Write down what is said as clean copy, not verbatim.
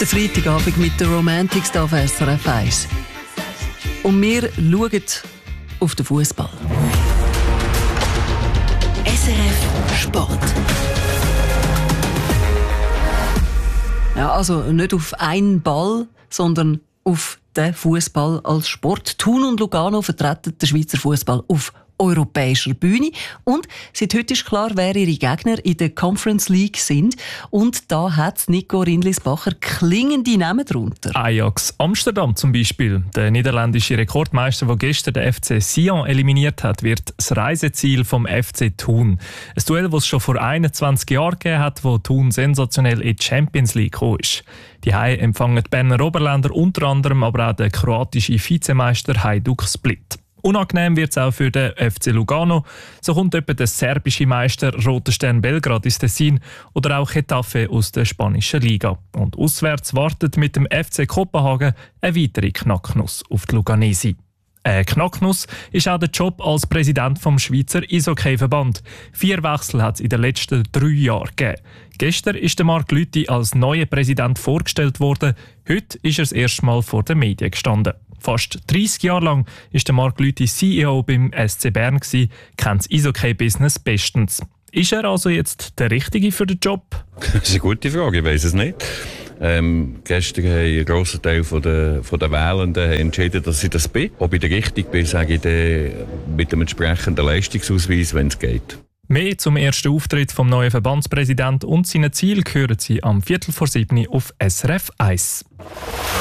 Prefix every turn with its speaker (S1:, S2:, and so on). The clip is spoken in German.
S1: Der Freitagabend mit der Romantics auf SRF 1. Und wir schauen auf den Fußball.
S2: SRF Sport.
S1: Ja, also nicht auf einen Ball, sondern auf den Fußball als Sport. Thun und Lugano vertreten den Schweizer Fußball auf europäischer Bühne. Und seit heute ist klar, wer ihre Gegner in der Conference League sind. Und da hat Nico Rindlisbacher klingende Namen drunter.
S3: Ajax Amsterdam zum Beispiel. Der niederländische Rekordmeister, der gestern den FC Sion eliminiert hat, wird das Reiseziel vom FC Thun. Ein Duell, das es schon vor 21 Jahren gegeben hat, wo Thun sensationell in die Champions League gekommen ist. Die Hai empfangen die Berner Oberländer, unter anderem aber auch den kroatischen Vizemeister Hajduk Split. Unangenehm wird es auch für den FC Lugano. So kommt etwa der serbische Meister Roter Stern Belgrad ins Tessin oder auch Getafe aus der spanischen Liga. Und auswärts wartet mit dem FC Kopenhagen eine weitere Knacknuss auf die Luganesi. Eine Knacknuss ist auch der Job als Präsident vom Schweizer Eishockey-Verband. 4 Wechsel hat es in den letzten 3 Jahren gegeben. Gestern ist der Marc Lüthi als neuer Präsident vorgestellt worden. Heute ist er das erste Mal vor den Medien gestanden. Fast 30 Jahre lang war der Marc Lüthi CEO beim SC Bern, kennt das Eishockey-Business bestens. Ist er also jetzt der Richtige für den Job?
S4: Das ist eine gute Frage, ich weiss es nicht. Gestern haben ein grosser Teil von der Wählenden entschieden, dass ich das bin. Ob ich der Richtige bin, sage ich dann mit dem entsprechenden Leistungsausweis, wenn es geht.
S3: Mehr zum ersten Auftritt vom neuen Verbandspräsidenten und seinen Zielen hören Sie am 6:15 auf SRF 1.